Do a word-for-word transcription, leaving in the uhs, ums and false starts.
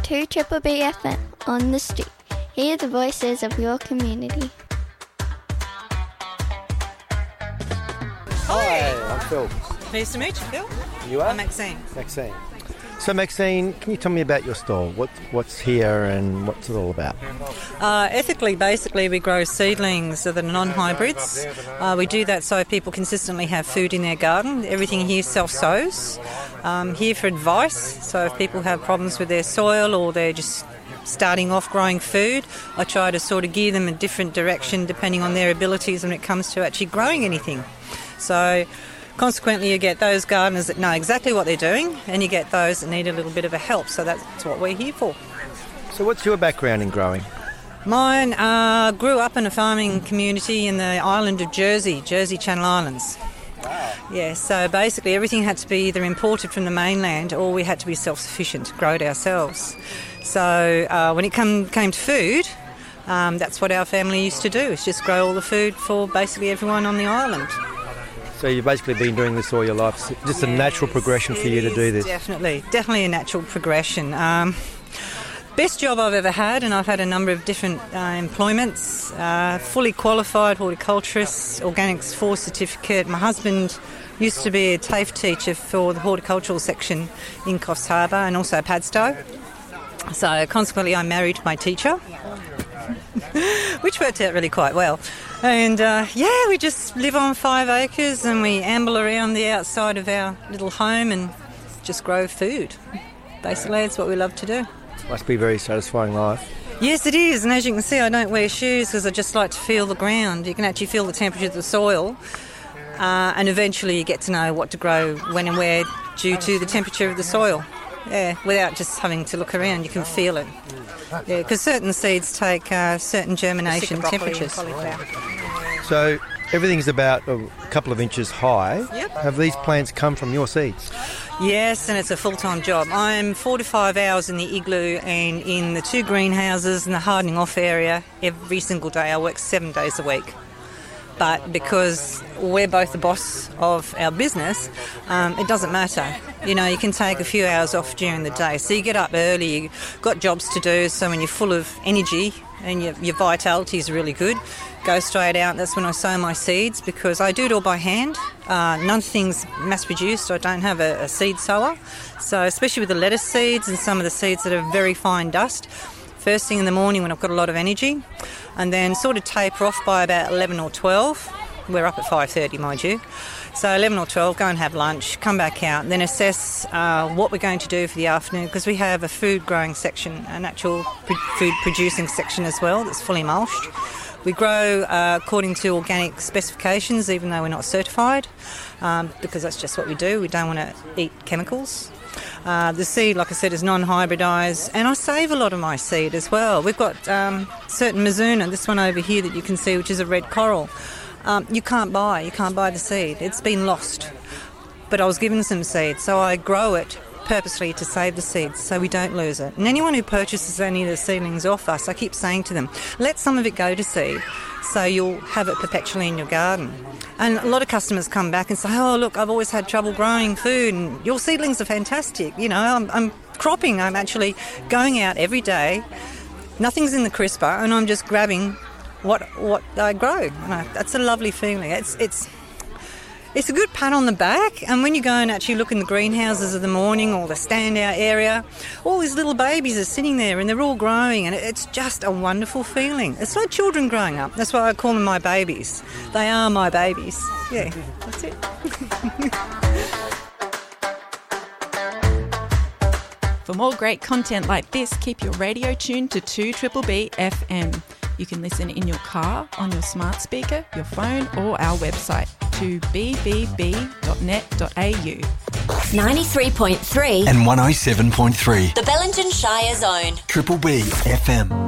to Triple B F M on the Stick. Hear the voices of your community. Hi, I'm Phil. Pleased to meet you, Phil. You are? I'm Maxine. Maxine. So Maxine, can you tell me about your store? What, what's here and what's it all about? Uh, ethically, basically, we grow seedlings that are non-hybrids. Uh, we do that so people consistently have food in their garden. Everything here self-sows. Um, here for advice, so if people have problems with their soil or they're just starting off growing food, I try to sort of gear them a different direction depending on their abilities when it comes to actually growing anything. So consequently, you get those gardeners that know exactly what they're doing, and you get those that need a little bit of a help. So that's what we're here for. So what's your background in growing? Mine uh, grew up in a farming community in the island of Jersey, Jersey Channel Islands. Wow. Yeah, so basically everything had to be either imported from the mainland or we had to be self-sufficient, grow it ourselves. So uh, when it come, came to food, um, that's what our family used to do, is just grow all the food for basically everyone on the island. So you've basically been doing this all your life. It's just a Yes, natural progression for you to do this. Definitely, definitely a natural progression. Um, best job I've ever had, and I've had a number of different uh, employments. Uh, fully qualified horticulturist, Organics four certificate. My husband used to be a TAFE teacher for the horticultural section in Coffs Harbour and also Padstow. So consequently I married my teacher, which worked out really quite well. And uh, yeah, we just live on five acres and we amble around the outside of our little home and just grow food. Basically, it's what we love to do. Must be a very satisfying life. Yes, it is. And as you can see, I don't wear shoes because I just like to feel the ground. You can actually feel the temperature of the soil. Uh, and eventually you get to know what to grow when and where due to the temperature of the soil. Yeah, without just having to look around, you can feel it. Yeah, because certain seeds take uh, certain germination temperatures. So everything's about a couple of inches high. Yep. Have these plants come from your seeds? Yes, and it's a full-time job. I'm four to five hours in the igloo and in the two greenhouses in the hardening off area every single day. I work seven days a week. But because we're both the boss of our business, um, it doesn't matter. You know, you can take a few hours off during the day. So you get up early, you've got jobs to do, so when you're full of energy and your, your vitality is really good, go straight out. That's when I sow my seeds because I do it all by hand. Uh, nothing's mass-produced. I don't have a, a seed sower. So especially with the lettuce seeds and some of the seeds that are very fine dust, first thing in the morning when I've got a lot of energy, and then sort of taper off by about eleven or twelve. We're up at five thirty, mind you. So eleven or twelve, go and have lunch, come back out, and then assess uh, what we're going to do for the afternoon, because we have a food growing section, an actual pro- food producing section as well that's fully mulched. We grow uh, according to organic specifications, even though we're not certified, um, because that's just what we do. We don't want to eat chemicals. Uh, the seed, like I said, is non-hybridised, and I save a lot of my seed as well. We've got um, certain Mizuna, this one over here that you can see, which is a red coral. Um, you can't buy, you can't buy the seed. It's been lost. But I was given some seed, so I grow it purposely to save the seeds so we don't lose it. And anyone who purchases any of the seedlings off us, I keep saying to them, let some of it go to seed so you'll have it perpetually in your garden. And a lot of customers come back and say, oh, look, I've always had trouble growing food and your seedlings are fantastic. You know, I'm, I'm cropping. I'm actually going out every day. Nothing's in the crisper and I'm just grabbing what what I grow. And I, that's a lovely feeling. It's it's it's a good pat on the back. And when you go and actually look in the greenhouses of the morning or the standout area, all these little babies are sitting there and they're all growing, and it's just a wonderful feeling. It's like children growing up. That's why I call them my babies. They are my babies. Yeah, that's it. For more great content like this, keep your radio tuned to two Triple B F M. You can listen in your car, on your smart speaker, your phone, or our website, two b b b dot net dot a u. ninety-three point three and one oh seven point three. The Bellingen Shire Zone. Triple B F M.